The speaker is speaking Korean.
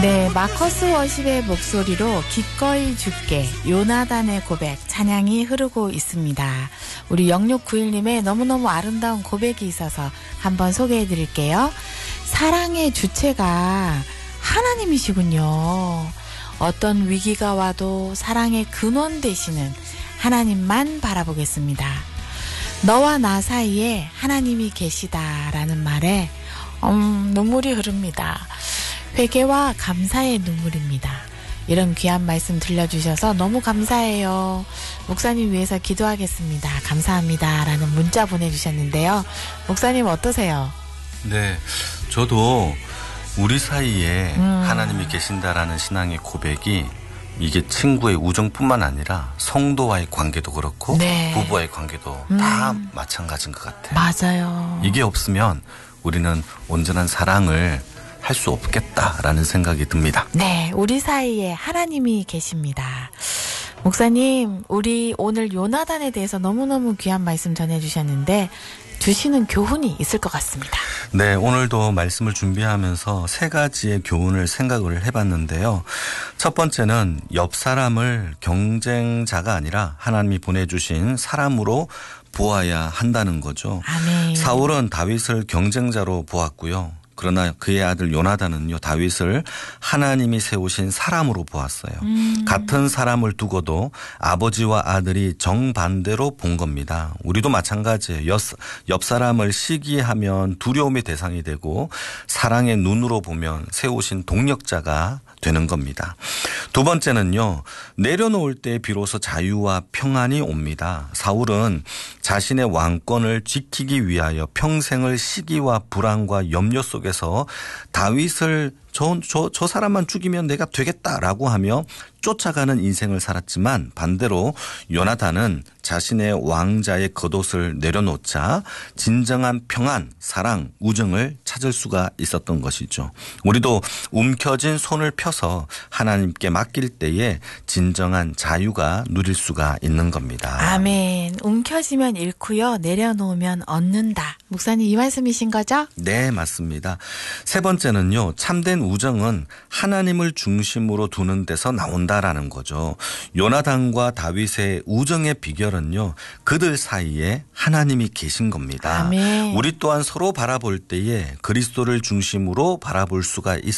네, 마커스 워십의 목소리로 기꺼이 줄게 요나단의 고백 찬양이 흐르고 있습니다. 우리 0691님의 너무너무 아름다운 고백이 있어서 한번 소개해 드릴게요. 사랑의 주체가 하나님이시군요. 어떤 위기가 와도 사랑의 근원 되시는 하나님만 바라보겠습니다. 너와 나 사이에 하나님이 계시다라는 말에 눈물이 흐릅니다. 회개와 감사의 눈물입니다. 이런 귀한 말씀 들려주셔서 너무 감사해요. 목사님 위해서 기도하겠습니다. 감사합니다. 라는 문자 보내주셨는데요. 목사님 어떠세요? 네, 저도 우리 사이에 하나님이 계신다라는 신앙의 고백이 이게 친구의 우정뿐만 아니라 성도와의 관계도 그렇고 네. 부부와의 관계도 다 마찬가지인 것 같아요. 맞아요. 이게 없으면 우리는 온전한 사랑을 할 수 없겠다라는 생각이 듭니다. 네, 우리 사이에 하나님이 계십니다. 목사님, 우리 오늘 요나단에 대해서 너무너무 귀한 말씀 전해주셨는데 주시는 교훈이 있을 것 같습니다. 네, 오늘도 말씀을 준비하면서 세 가지의 교훈을 생각을 해봤는데요. 첫 번째는 옆 사람을 경쟁자가 아니라 하나님이 보내주신 사람으로 보아야 한다는 거죠. 아멘. 사울은 다윗을 경쟁자로 보았고요. 그러나 그의 아들 요나단은요, 다윗을 하나님이 세우신 사람으로 보았어요. 같은 사람을 두고도 아버지와 아들이 정반대로 본 겁니다. 우리도 마찬가지예요. 옆 사람을 시기하면 두려움의 대상이 되고 사랑의 눈으로 보면 세우신 동력자가 되는 겁니다. 두 번째는요, 내려놓을 때 비로소 자유와 평안이 옵니다. 사울은 자신의 왕권을 지키기 위하여 평생을 시기와 불안과 염려 속에서 다윗을 저 사람만 죽이면 내가 되겠다라고 하며 쫓아가는 인생을 살았지만 반대로 요나단은 자신의 왕자의 겉옷을 내려놓자 진정한 평안, 사랑, 우정을 찾을 수가 있었던 것이죠. 우리도 움켜진 손을 펴서 하나님께 맡길 때에 진정한 자유가 누릴 수가 있는 겁니다. 아멘. 움켜쥐면 잃고요. 내려놓으면 얻는다. 목사님 이 말씀이신 거죠? 네, 맞습니다. 세 번째는요, 참된 우정은 하나님을 중심으로 두는 데서 나온다라는 거죠. 요나단과 다윗의 우정의 비결은요, 그들 사이에 하나님이 계신 겁니다. 아멘. 우리 또한 서로 바라볼 때에 그리스도를 중심으로 바라볼 수가